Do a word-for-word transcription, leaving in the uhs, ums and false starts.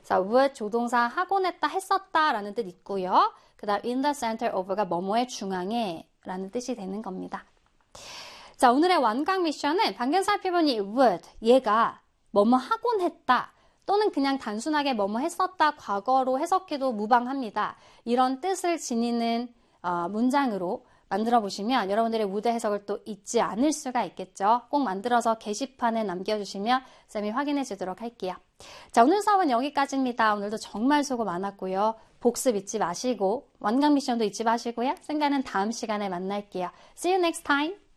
자, would 조동사 하곤 했다, 했었다 라는 뜻 있고요. 그 다음 in the center of가 뭐뭐의 중앙에 라는 뜻이 되는 겁니다. 자, 오늘의 완강 미션은 방금 살펴본 이 would, 얘가 뭐뭐 하곤 했다 또는 그냥 단순하게 뭐뭐 했었다 과거로 해석해도 무방합니다. 이런 뜻을 지니는 어, 문장으로 만들어 보시면 여러분들의 무대 해석을 또 잊지 않을 수가 있겠죠. 꼭 만들어서 게시판에 남겨주시면 쌤이 확인해 주도록 할게요. 자, 오늘 수업은 여기까지입니다. 오늘도 정말 수고 많았고요. 복습 잊지 마시고 완강 미션도 잊지 마시고요. 쌤과는 다음 시간에 만날게요. See you next time.